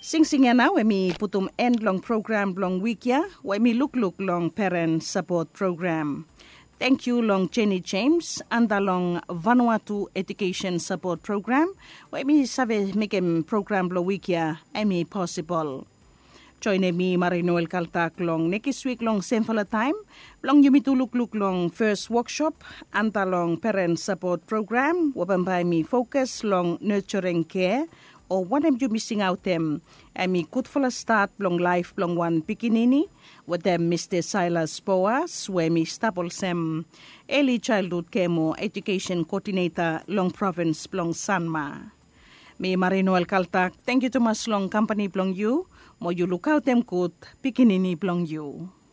Sing na wemi putum end long program long wikya wemi look long parent support program. Thank you long Jenny James and long Vanuatu Education Support Program wemi save mekem program lo wikya emi possible. Join me Marinoel Kaltak long next week long same time long yumituluk long first workshop and long parent support program wabambay mi focus long nurturing care or what am you missing out them? I mean, good for a start, long life, long one pikinini, with them Mr. Silas Boas, where me stable sem early childhood care education coordinator, long province, long Sanma. Me Marinoel Kaltak, thank you to much long company, long you, mo you look out them good, pikinini, long you.